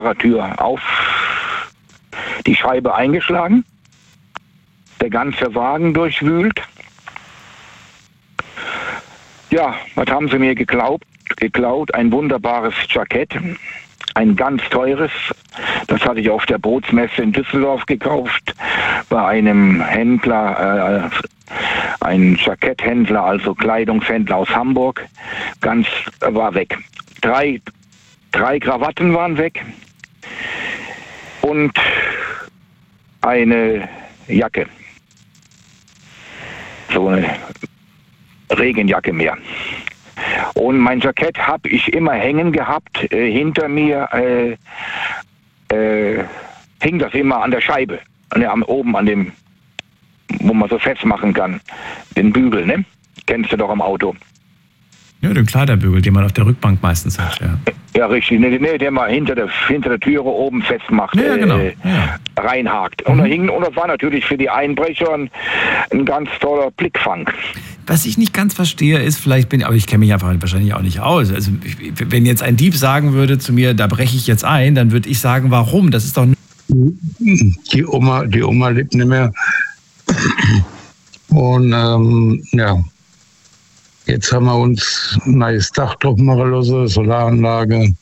Fahrertür auf die Scheibe eingeschlagen, der ganze Wagen durchwühlt. Ja, was haben sie mir geklaut? Ein wunderbares Jackett, ein ganz teures. Das hatte ich auf der Bootsmesse in Düsseldorf gekauft, bei einem Händler, ein Jacketthändler, also Kleidungshändler aus Hamburg. War weg. Drei Krawatten waren weg und eine Jacke. So eine Regenjacke mehr. Und mein Jackett habe ich immer hängen gehabt. Hinter mir hing das immer an der Scheibe. Oben an dem, wo man so festmachen kann. Den Bügel, ne? Kennst du doch am Auto. Ja, den Kleiderbügel, den man auf der Rückbank meistens hat, ja. Ja, richtig. Nee, der mal hinter der Türe oben festmacht, ja, genau. Reinhakt. Und das war natürlich für die Einbrecher ein ganz toller Blickfang. Was ich nicht ganz verstehe, ist, aber ich kenne mich einfach wahrscheinlich auch nicht aus. Also, wenn jetzt ein Dieb sagen würde zu mir, da breche ich jetzt ein, dann würde ich sagen, warum? Das ist doch... Die Oma lebt nicht mehr. Und, ja. Jetzt haben wir uns ein neues Dach drauf machen lassen, Solaranlage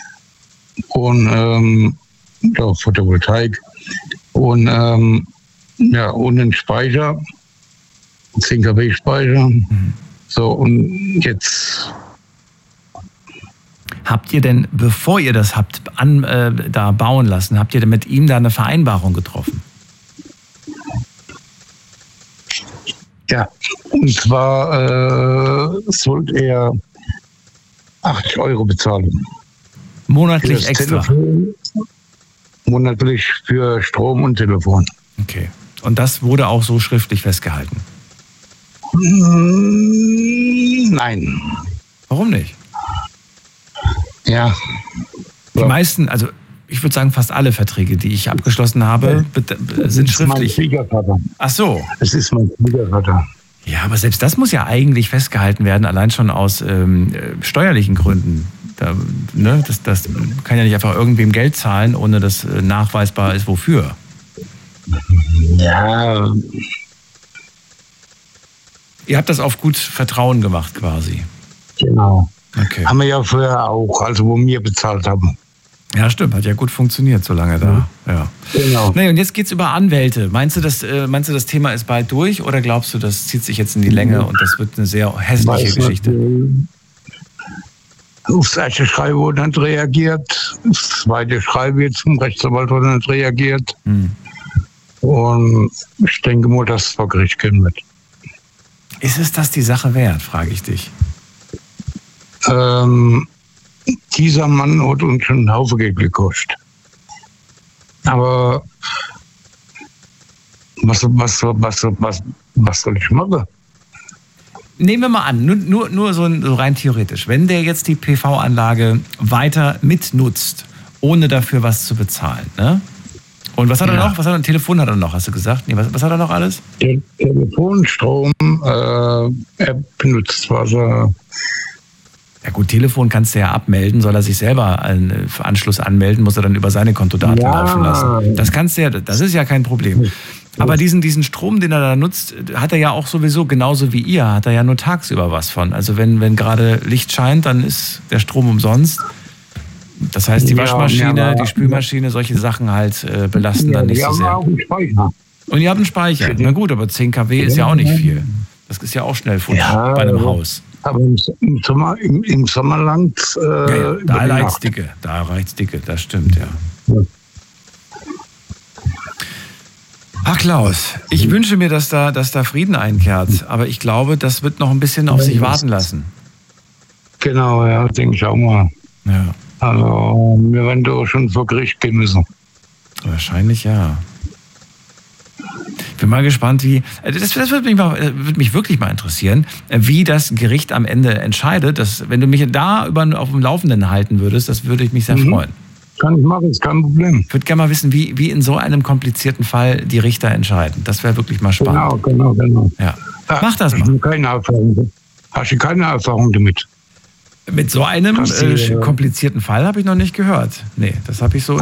und Photovoltaik und und einen Speicher, 10 kW Speicher. So, und jetzt. Habt ihr denn, bevor ihr das habt da bauen lassen, habt ihr denn mit ihm da eine Vereinbarung getroffen? Ja, und zwar sollte er 80 € bezahlen. Monatlich extra? Telefon, monatlich für Strom und Telefon. Okay. Und das wurde auch so schriftlich festgehalten? Nein. Warum nicht? Ja. Die meisten, also ich würde sagen, fast alle Verträge, die ich abgeschlossen habe, sind schriftlich. Mein Schwiegervater. Ach so. Es ist mein Schwiegervater. Ja, aber selbst das muss ja eigentlich festgehalten werden, allein schon aus steuerlichen Gründen. Das kann ja nicht einfach irgendwem Geld zahlen, ohne dass nachweisbar ist, wofür. Ja. Ihr habt das auf gut Vertrauen gemacht quasi. Genau. Okay. Haben wir ja vorher auch, also wo wir bezahlt haben. Ja, stimmt. Hat ja gut funktioniert, so lange da. Ja. Genau. Nee, und jetzt geht's über Anwälte. Meinst du, das Thema ist bald durch oder glaubst du, das zieht sich jetzt in die Länge und das wird eine sehr hässliche Geschichte? Aufs erste Schreiben wurde nicht reagiert. Das zweite Schreiben jetzt zum Rechtsanwalt wurde nicht reagiert. Und ich denke mal, dass es vor Gericht gehen wird. Ist es das die Sache wert, frage ich dich? Dieser Mann hat uns schon einen Haufen Geld gekostet. Aber was soll ich machen? Nehmen wir mal an, nur so rein theoretisch. Wenn der jetzt die PV-Anlage weiter mitnutzt, ohne dafür was zu bezahlen, ne? Und was hat er noch? Ein Telefon hat er noch, hast du gesagt? Nee, was hat er noch alles? Telefon, Strom, er benutzt Wasser. Ja gut, Telefon kannst du ja abmelden, soll er sich selber einen Anschluss anmelden, muss er dann über seine Kontodaten laufen lassen. Das kannst du ja, das ist ja kein Problem. Aber diesen Strom, den er da nutzt, hat er ja auch sowieso, genauso wie ihr, hat er ja nur tagsüber was von. Also wenn gerade Licht scheint, dann ist der Strom umsonst. Das heißt, die Waschmaschine, die Spülmaschine, solche Sachen halt belasten dann nicht so sehr. Auch einen Speicher. Und ihr habt einen Speicher. Na gut, aber 10 kW ist ja auch nicht viel. Das ist ja auch schnell futsch bei einem Haus. Aber im Sommer langt da reicht's dicke, das stimmt, ja. Ach Klaus, ich wünsche mir, dass da Frieden einkehrt, aber ich glaube, das wird noch ein bisschen auf sich warten lassen. Genau, ja, denke ich auch mal. Ja. Also, wir werden doch schon vor Gericht gehen müssen. Wahrscheinlich ja. Bin mal gespannt, wie. Das würde mich wirklich mal interessieren, wie das Gericht am Ende entscheidet. Wenn du mich da auf dem Laufenden halten würdest, das würde ich mich sehr freuen. Kann ich machen, ist kein Problem. Ich würde gerne mal wissen, wie in so einem komplizierten Fall die Richter entscheiden. Das wäre wirklich mal spannend. Genau. Ja. Mach das mal. Hast du keine Erfahrung damit? Mit so einem komplizierten Fall habe ich noch nicht gehört. Nee, das habe ich so